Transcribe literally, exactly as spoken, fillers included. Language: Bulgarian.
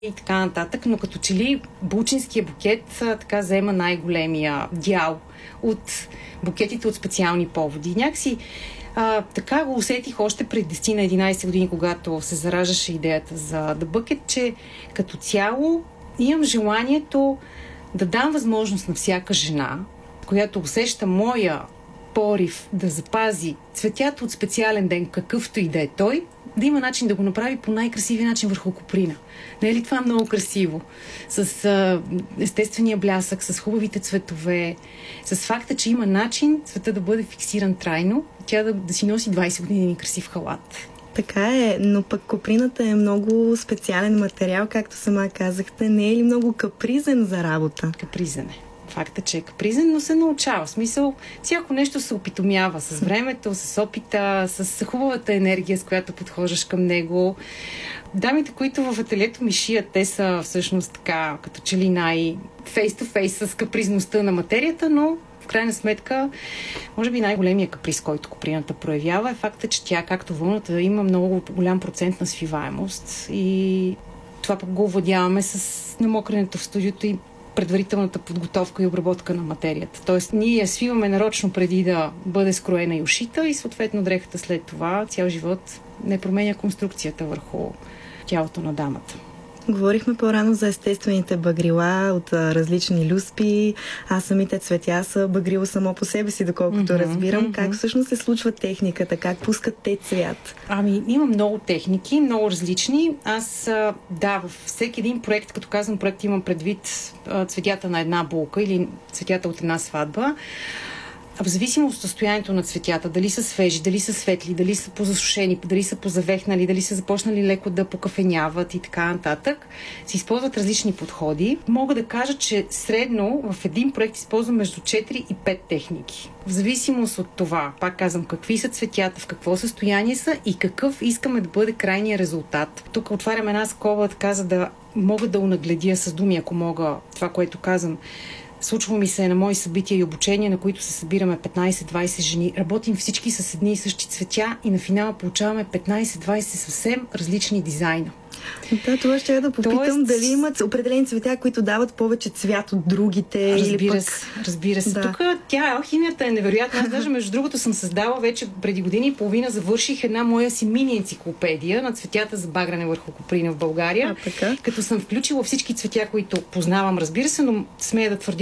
и така нататък, но като че ли булчинския букет така заема най-големия дял от букетите от специални поводи. Някакси а, така го усетих още пред десет на единайсет години, когато се зараждаше идеята за The Bucket, че като цяло имам желанието да дам възможност на всяка жена, която усеща моя порив да запази цветята от специален ден, какъвто и да е той, да има начин да го направи по най-красивия начин върху коприна. Не е ли това много красиво? С а, естествения блясък, с хубавите цветове, с факта, че има начин цвета да бъде фиксиран трайно, тя да, да си носи двайсет години красив халат. Така е, но пък коприната е много специален материал, както сама казахте. Не е ли много капризен за работа? Капризен е. Факта, че е капризен, но се научава. В смисъл, всяко нещо се опитомява с времето, с опита, с хубавата енергия, с която подхождаш към него. Дамите, които в ателието ми шият, те са всъщност така, като че ли най-фейс-то-фейс с капризността на материята, но в крайна сметка, може би най-големия каприз, който коприната проявява, е факта, че тя, както вълната, има много голям процент на свиваемост и това пък го овладяваме с намокренето в студиото и предварителната подготовка и обработка на материята. Тоест, ние я свиваме нарочно преди да бъде скроена и ушита и съответно дрехата след това цял живот не променя конструкцията върху тялото на дамата. Говорихме по-рано за естествените багрила от а, различни люспи, а самите цветя са багрило само по себе си, доколкото mm-hmm, разбирам. Mm-hmm. Как всъщност се случва техниката? Как пускат те цвят? Ами, има много техники, много различни. Аз, а, да, във всеки един проект, като казвам проект, имам предвид а, цветята на една булка или цветята от една сватба. В зависимост от състоянието на цветята, дали са свежи, дали са светли, дали са позасушени, дали са позавехнали, дали са започнали леко да покафеняват и така нататък, се използват различни подходи. Мога да кажа, че средно в един проект използвам между четири и пет техники. В зависимост от това, пак казвам, какви са цветята, в какво състояние са и какъв искаме да бъде крайния резултат. Тук отварям една скоба, така, за да мога да унагледя с думи, ако мога това, което казвам. Случва ми се на мои събития и обучения, на които се събираме петнайсет-двайсет жени. Работим всички с едни и същи цветя и на финала получаваме петнайсет-двайсет съвсем различни дизайна. Да, това ще я да попитам. Тоест, дали имат определени цветя, които дават повече цвят от другите. Разбира или пък... се, разбира се. Да. Тук тя, алхимията е невероятна. Аз даже, между другото, съм създала вече преди години и половина, завърших една моя си мини енциклопедия на цветята за багране върху коприна в България. А, така? Като съм включила всички цветя, които познавам, разбира се, но смея да твърдя,